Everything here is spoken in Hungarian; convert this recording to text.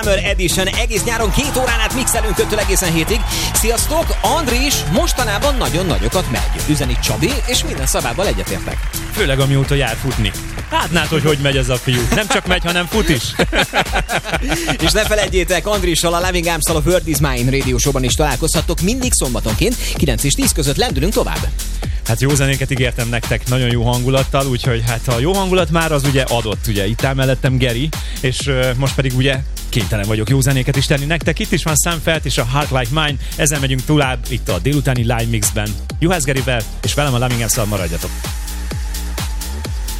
Summer Edition. Egész nyáron 2 órán át mixelünk 5-től egészen 7-ig. Sziasztok! Andris mostanában nagyon nagyokat megy. Üzeni Csabi, és minden szavával egyetértek. Főleg amióta jár futni. Látnád, hogy megy ez a fiú. Nem csak megy, hanem fut is. És ne felejtjétek, Andrissal a Loving Arms-szal a World is Mine Radio Show-ban is találkozhattok mindig szombatonként, 9 és 10 között lendülünk tovább. Hát jó zenéket ígértem nektek, nagyon jó hangulattal, úgyhogy hát a jó hangulat már az ugye adott, ugye itt áll mellettem Geri, és most pedig ugye kénytelen vagyok jó zenéket is tenni nektek. Itt is van Sam Feldt és a Heart Like Mine, ezzel megyünk tovább itt a délutáni Live Mixben. Juhász Gerivel, és velem a Loving Arms-szal maradjatok.